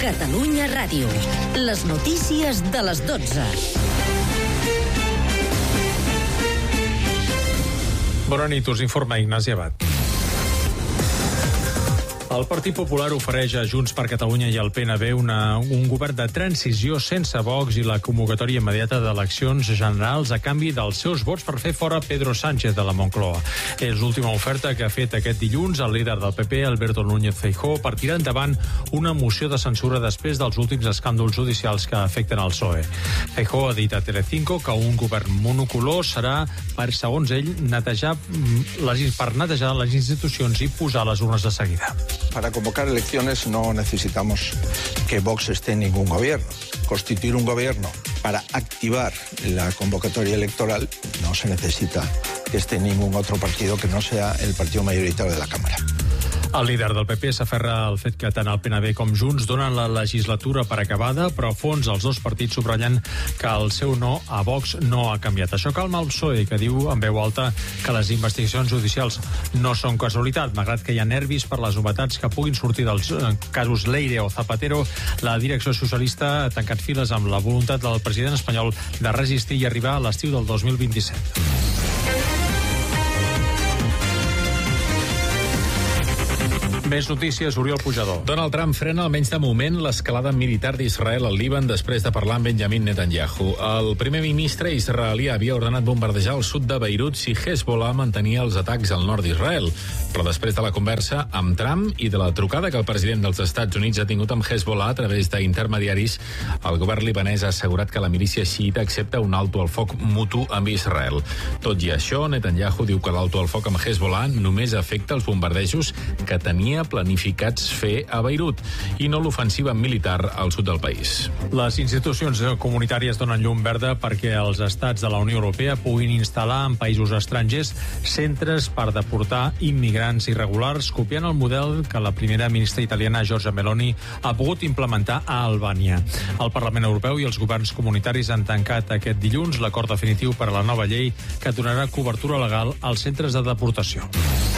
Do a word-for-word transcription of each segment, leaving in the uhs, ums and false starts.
Catalunya Ràdio. Les notícies de les dotze. Bona nit, us informa Ignasi Abad. El Partit Popular ofereix a Junts per Catalunya i al P N B una, un govern de transició sense Vox i la convocatòria immediata d'eleccions generals a canvi dels seus vots per fer fora Pedro Sánchez de la Moncloa. És l'última oferta que ha fet aquest dilluns el líder del P P, Alberto Núñez Feijóo, per tirar endavant una moció de censura després dels últims escàndols judicials que afecten el P S O E. Feijóo ha dit a Telecinco que un govern monocolor serà, per segons ell, netejar les, per netejar les institucions i posar les urnes de seguida. Para convocar elecciones no necesitamos que Vox esté en ningún gobierno. Constituir un gobierno para activar la convocatoria electoral no se necesita que esté en ningún otro partido que no sea el partido mayoritario de la Cámara. El líder del P P s'aferra al fet que tant el P N B com Junts donen la legislatura per acabada, però a fons els dos partits subratllen que el seu no a Vox no ha canviat. Això calma el P S O E, que diu en veu alta que les investigacions judicials no són casualitat. Malgrat que hi ha nervis per les novetats que puguin sortir dels casos Leire o Zapatero, la direcció socialista ha tancat files amb la voluntat del president espanyol de resistir i arribar a l'estiu del dos mil vint-i-set. Més notícies, Oriol Pujador. Donald Trump frena almenys de moment l'escalada militar d'Israel al Líban després de parlar amb Benjamin Netanyahu. El primer ministre israelià havia ordenat bombardejar el sud de Beirut si Hezbollah mantenia els atacs al nord d'Israel. Però després de la conversa amb Trump i de la trucada que el president dels Estats Units ha tingut amb Hezbollah a través d'intermediaris, el govern libanès ha assegurat que la milícia xiita accepta un alto al foc mutu amb Israel. Tot i això, Netanyahu diu que l'alto al foc amb Hezbollah només afecta els bombardejos que tenia planificats fer a Beirut i no l'ofensiva militar al sud del país. Les institucions comunitàries donen llum verda perquè els estats de la Unió Europea puguin instal·lar en països estrangers centres per deportar immigrants irregulars, copiant el model que la primera ministra italiana Giorgia Meloni ha pogut implementar a Albània. El Parlament Europeu i els governs comunitaris han tancat aquest dilluns l'acord definitiu per a la nova llei que donarà cobertura legal als centres de deportació.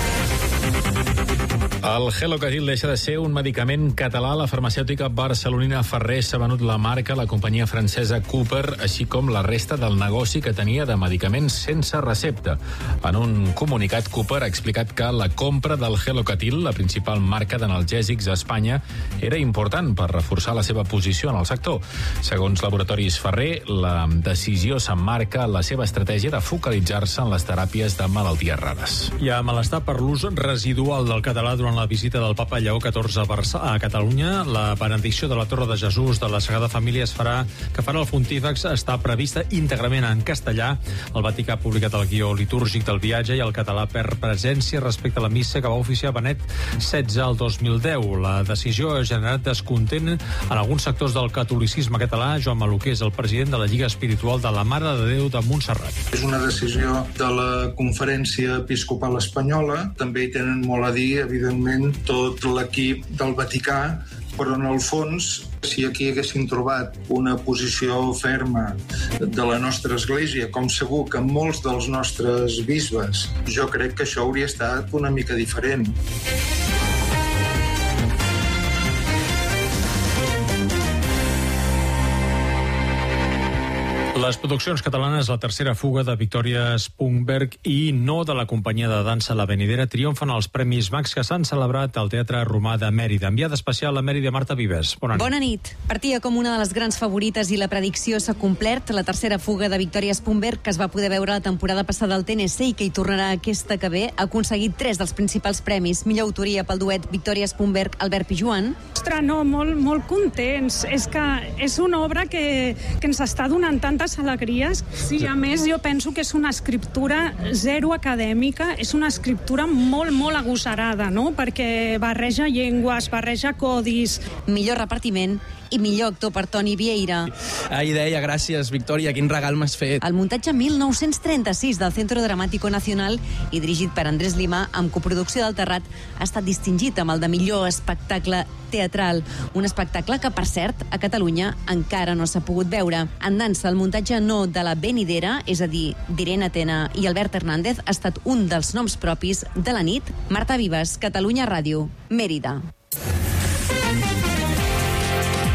El Gelocatil deixa de ser un medicament català. La farmacèutica barcelonina Ferrer s'ha venut la marca a la companyia francesa Cooper, així com la resta del negoci que tenia de medicaments sense recepta. En un comunicat, Cooper ha explicat que la compra del Gelocatil, la principal marca d'analgèsics a Espanya, era important per reforçar la seva posició en el sector. Segons Laboratoris Ferrer, la decisió s'emmarca en la seva estratègia de focalitzar-se en les teràpies de malalties rares. Hi ha malestar per l'ús residual del català durant la visita del papa Lleó catorze a Catalunya. La benedicció de la Torre de Jesús de la Sagrada Família es farà, que farà el pontífex està prevista íntegrament en castellà. El Vaticà ha publicat el guió litúrgic del viatge i el català per presència respecte a la missa que va oficiar Benet setze al dos mil deu. La decisió ha generat descontent en alguns sectors del catolicisme català. Joan Maluquer és el president de la Lliga Espiritual de la Mare de Déu de Montserrat. És una decisió de la Conferència Episcopal Espanyola. També hi tenen molt a dir, evidentment, tot l'equip del Vaticà, però en el fons, si aquí haguessin trobat una posició ferma de la nostra església, com segur que molts dels nostres bisbes, jo crec que això hauria estat una mica diferent. Les produccions catalanes, la tercera fuga de Victòria Spunberg i no de la companyia de dansa La Venidera triomfen als Premis Max que s'han celebrat al Teatre Romà de Mèrida. Enviada especial a Mèrida, Marta Vives. Bona nit. Bona nit. Partia com una de les grans favorites i la predicció s'ha complert. La tercera fuga de Victòria Spunberg, que es va poder veure la temporada passada al T N C i que hi tornarà aquesta que ve, ha aconseguit tres dels principals premis. Millor autoria pel duet Victòria Spunberg, Albert Pijuan. Ostres, no, molt, molt contents. És que és una obra que, que ens està donant tantes alegries. Sí, a més, jo penso que és una escriptura zero acadèmica, és una escriptura molt, molt agosarada, no? Perquè barreja llengües, barreja codis. Millor repartiment i millor actor per Toni Vieira. Ahir deia, gràcies, Victòria, quin regal m'has fet. El muntatge mil nou-cents trenta-sis del Centro Dramático Nacional i dirigit per Andrés Limà, amb coproducció del Terrat, ha estat distingit amb el de millor espectacle teatral. Un espectacle que, per cert, a Catalunya encara no s'ha pogut veure. En dansa, el muntatge no de La Venidera, és a dir, d'Irene Tena i Albert Hernández, ha estat un dels noms propis de la nit. Marta Vives, Catalunya Ràdio, Mèrida.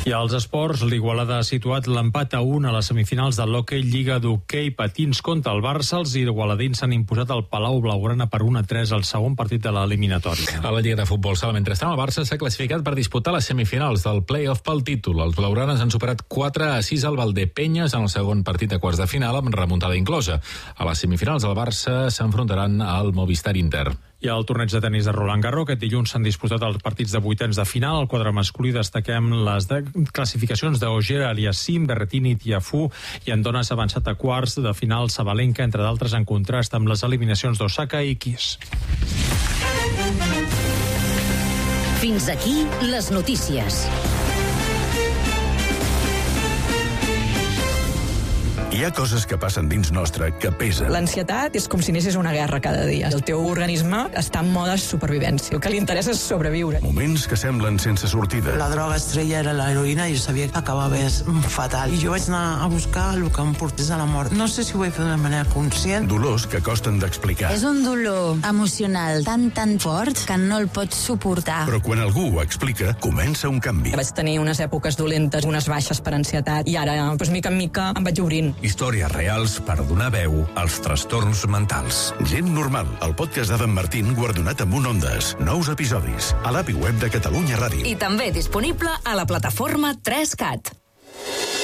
I als esports, l'Igualada ha situat l'empat a un a les semifinals de l'Hockey Lliga d'Hockey Patins contra el Barça. Els igualadins s'han imposat al Palau Blaugrana per un a tres al segon partit de l'eliminatòria. A la Lliga de Futbol Sala, mentrestant, el Barça s'ha classificat per disputar les semifinals del play-off pel títol. Els blaugranes han superat quatre a sis al Valdepenyes en el segon partit de quarts de final, amb remuntada inclosa. A les semifinals del Barça s'enfrontaran al Movistar Inter. I al torneig de tenis de Roland Garros, aquest dilluns s'han disputat els partits de vuitens de final. Al quadre masculí destaquem les de classificacions d'Auger Aliassime, Berrettini, Tiafoe, i en dones avançat a quarts de final Sabalenka, entre d'altres, en contrast amb les eliminacions d'Osaka i Kiss. Fins aquí les notícies. Hi ha coses que passen dins nostre que pesen. L'ansietat és com si anessis a una guerra cada dia. El teu organisme està en mode supervivència. El que li interessa és sobreviure. Moments que semblen sense sortida. La droga estrella era l'heroïna i jo sabia que acabava fatal. I jo vaig anar a buscar el que em portés a la mort. No sé si ho vaig fer d'una manera conscient. Dolors que costen d'explicar. És un dolor emocional tan, tan fort que no el pots suportar. Però quan algú ho explica, comença un canvi. Vaig tenir unes èpoques dolentes, unes baixes per ansietat, i ara, doncs, mica en mica, em vaig obrint. Històries reals per donar veu als trastorns mentals. Gent normal, el podcast d'Adam Martín guardonat amb un Ondes. Nous episodis a l'app i web de Catalunya Ràdio. I també disponible a la plataforma tres cat.